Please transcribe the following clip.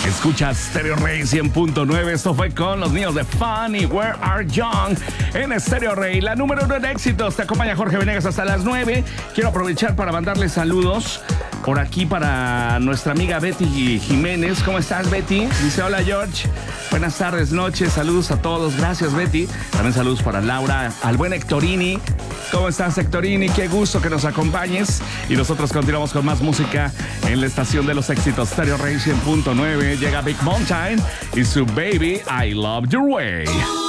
Escuchas Stereo Rey 100.9. Esto fue con los niños de Fun y Where Are Young en Stereo Rey, la número 1 en éxitos. Te acompaña Jorge Venegas hasta las 9. Quiero aprovechar para mandarle saludos por aquí para nuestra amiga Betty Jiménez. ¿Cómo estás, Betty? Dice, hola, George. Buenas tardes, noches. Saludos a todos. Gracias, Betty. También saludos para Laura, al buen Hectorini. ¿Cómo estás, Hectorini? Qué gusto que nos acompañes. Y nosotros continuamos con más música en la estación de los éxitos Stereo Rey 100.9. Llega Big Mountain y su Baby, I Love Your Way.